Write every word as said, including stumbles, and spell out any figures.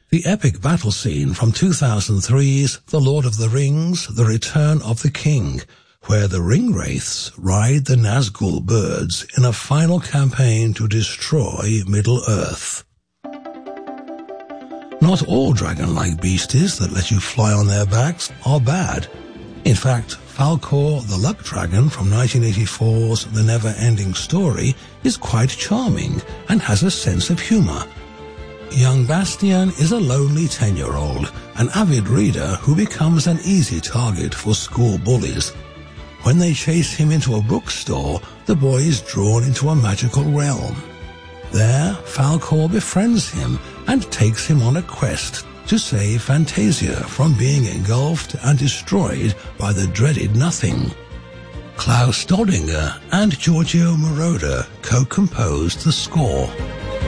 the epic battle scene from two thousand three's The Lord of the Rings, The Return of the King, where the Ringwraiths ride the Nazgul birds in a final campaign to destroy Middle-earth. Not all dragon-like beasties that let you fly on their backs are bad. In fact, Falkor the Luck Dragon from nineteen eighty-four's The Never-Ending Story is quite charming and has a sense of humor. Young Bastian is a lonely ten-year-old, an avid reader who becomes an easy target for school bullies. When they chase him into a bookstore, the boy is drawn into a magical realm. There, Falkor befriends him and takes him on a quest to save Fantasia from being engulfed and destroyed by the dreaded Nothing. Klaus Doldinger and Giorgio Moroder co-composed the score.